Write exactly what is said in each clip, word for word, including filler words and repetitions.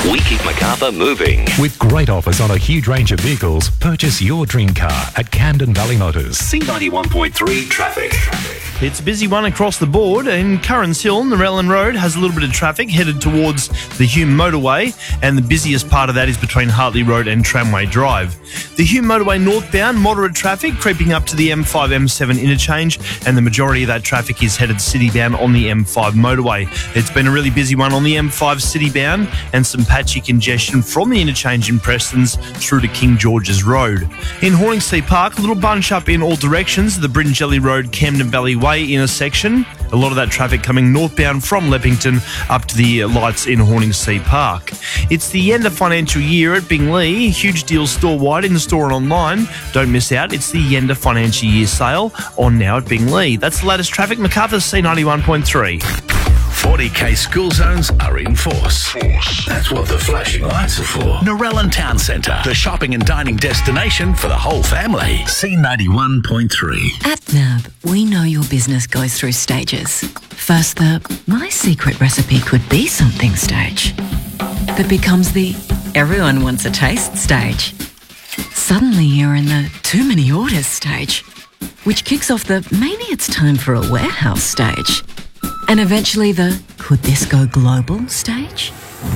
We keep Macarthur moving. With great offers on a huge range of vehicles, purchase your dream car at Camden Valley Motors. C ninety-one point three traffic. It's a busy one across the board. In Currans Hill, Narellan Road has a little bit of traffic headed towards the Hume Motorway, and the busiest part of that is between Hartley Road and Tramway Drive. The Hume Motorway northbound, moderate traffic creeping up to the M five M seven interchange, and the majority of that traffic is headed citybound on the M five motorway. It's been a really busy one on the M five citybound, and some patchy congestion from the interchange in Prestons through to King George's Road. In Horningsea Park, a little bunch up in all directions, the Bryngelly Road Camden Valley Way intersection. A lot of that traffic coming northbound from Leppington up to the lights in Horningsea Park. It's the end of financial year at Binglee. Huge deals store-wide in the store and online. Don't miss out. It's the end of financial year sale on now at Binglee. That's the latest traffic. Macarthur C ninety-one point three. forty K school zones are in force. That's what the flashing lights are for. Narellan Town Centre, the shopping and dining destination for the whole family. C ninety-one point three. At N A B, we know your business goes through stages. First, the my secret recipe could be something stage that becomes the everyone wants a taste stage. Suddenly you're in the too many orders stage, which kicks off the maybe it's time for a warehouse stage. And eventually the could this go global stage?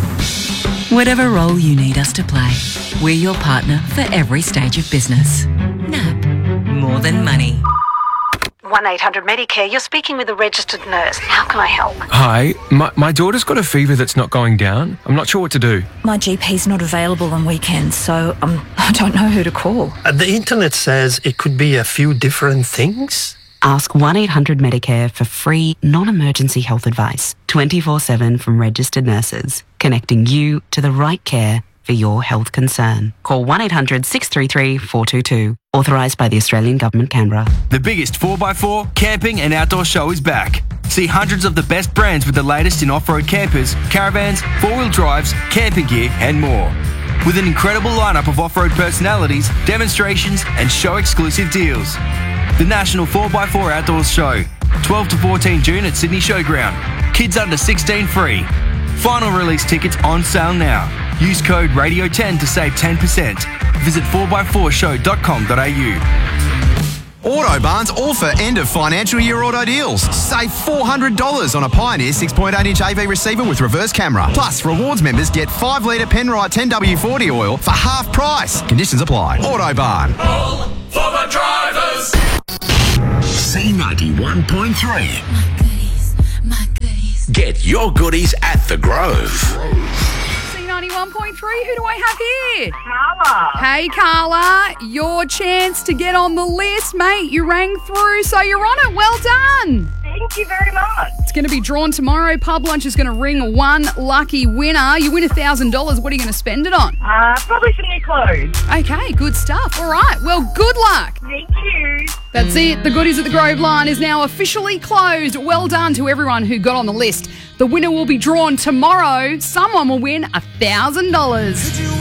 Whatever role you need us to play, we're your partner for every stage of business. N A B, more than money. one eight hundred Medicare, you're speaking with a registered nurse. How can I help? Hi, my, my daughter's got a fever that's not going down. I'm not sure what to do. My G P's not available on weekends, so um, I don't know who to call. Uh, the internet says it could be a few different things. Ask one eight hundred Medicare for free, non-emergency health advice, twenty-four seven from registered nurses, connecting you to the right care for your health concern. Call one eight hundred six three three four two two. Authorised by the Australian Government, Canberra. The biggest four by four camping and outdoor show is back. See hundreds of the best brands with the latest in off-road campers, caravans, four-wheel drives, camping gear and more. With an incredible lineup of off-road personalities, demonstrations and show-exclusive deals. The National four by four Outdoors Show, twelve to fourteen June at Sydney Showground. Kids under sixteen free. Final release tickets on sale now. Use code radio ten to save ten percent. Visit four by four show dot com dot a u. Autobarn's all for end of financial year auto deals. Save four hundred dollars on a Pioneer six point eight inch A V receiver with reverse camera. Plus, rewards members get five litre Penrite ten W forty oil for half price. Conditions apply. Autobarn. All for the drivers. C ninety-one point three. My goodies, my goodies. Get your goodies at The Grove. C ninety-one point three, who do I have here? Carla. Hey, Carla. Your chance to get on the list, mate. You rang through, so you're on it. Well done. Thank you very much. It's going to be drawn tomorrow. Pub Lunch is going to ring one lucky winner. You win one thousand dollars. What are you going to spend it on? Uh, probably some new clothes. Okay, good stuff. All right. Well, good luck. Thank you. That's it. The Goodies at the Grove line is now officially closed. Well done to everyone who got on the list. The winner will be drawn tomorrow. Someone will win one thousand dollars.